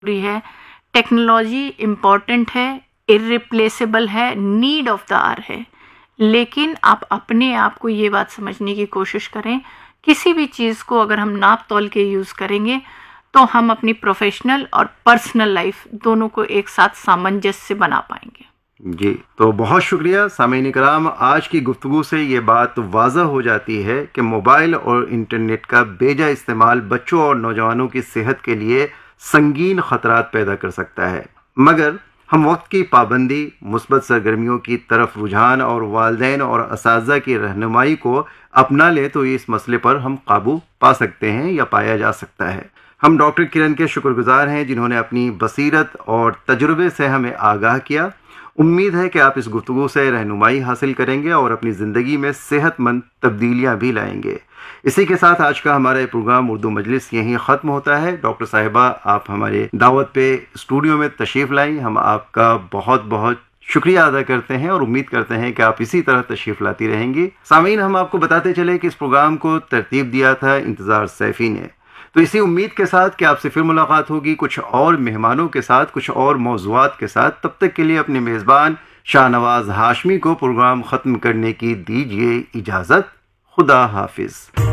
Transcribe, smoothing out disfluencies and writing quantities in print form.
ضروری ہے. Technology important ہے, irreplaceable ہے, نیڈ آف دا آر ہے, لیکن آپ اپنے آپ کو یہ بات سمجھنے کی کوشش کریں, کسی بھی چیز کو اگر ہم ناپ تول کے یوز کریں گے تو ہم اپنی پروفیشنل اور پرسنل لائف دونوں کو ایک ساتھ سامنجس سے بنا پائیں گے. جی تو بہت شکریہ سامعین کرام. آج کی گفتگو سے یہ بات واضح ہو جاتی ہے کہ موبائل اور انٹرنیٹ کا بیجا استعمال بچوں اور نوجوانوں کی صحت کے لیے سنگین خطرات پیدا کر سکتا ہے, مگر ہم وقت کی پابندی, مثبت سرگرمیوں کی طرف رجحان اور والدین اور اساتذہ کی رہنمائی کو اپنا لیں تو اس مسئلے پر ہم قابو پا سکتے ہیں یا پایا جا سکتا ہے. ہم ڈاکٹر کرن کے شکر گزار ہیں جنہوں نے اپنی بصیرت اور تجربے سے ہمیں آگاہ کیا. امید ہے کہ آپ اس گفتگو سے رہنمائی حاصل کریں گے اور اپنی زندگی میں صحت مند تبدیلیاں بھی لائیں گے. اسی کے ساتھ آج کا ہمارا پروگرام اردو مجلس یہیں ختم ہوتا ہے. ڈاکٹر صاحبہ, آپ ہمارے دعوت پہ اسٹوڈیو میں تشریف لائیں, ہم آپ کا بہت بہت شکریہ ادا کرتے ہیں اور امید کرتے ہیں کہ آپ اسی طرح تشریف لاتی رہیں گی. سامعین, ہم آپ کو بتاتے چلے کہ اس پروگرام کو ترتیب دیا تھا انتظار سیفی نے. تو اسی امید کے ساتھ کہ آپ سے پھر ملاقات ہوگی کچھ اور مہمانوں کے ساتھ, کچھ اور موضوعات کے ساتھ. تب تک کے لیے اپنے میزبان شاہ نواز ہاشمی کو پروگرام ختم کرنے کی دیجیے اجازت. خدا حافظ.